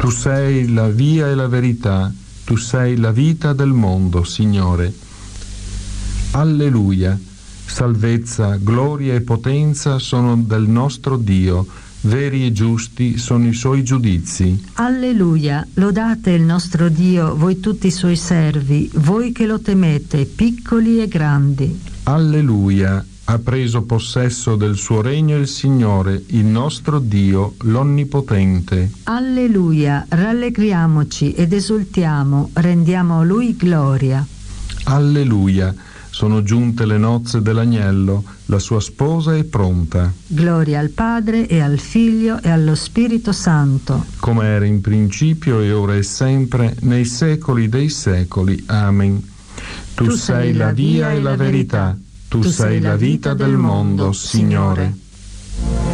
Tu sei la via e la verità, tu sei la vita del mondo, Signore. Alleluia. Salvezza, gloria e potenza sono del nostro Dio, veri e giusti sono i suoi giudizi. Alleluia, lodate il nostro Dio, voi tutti i suoi servi, voi che lo temete, piccoli e grandi. Alleluia, ha preso possesso del suo regno il Signore, il nostro Dio, l'Onnipotente. Alleluia, rallegriamoci ed esultiamo, rendiamo a Lui gloria. Alleluia, sono giunte le nozze dell'agnello, la sua sposa è pronta. Gloria al Padre e al Figlio e allo Spirito Santo. Come era in principio e ora e sempre, nei secoli dei secoli. Amen. Tu sei la via e la verità, tu sei la vita del mondo, Signore.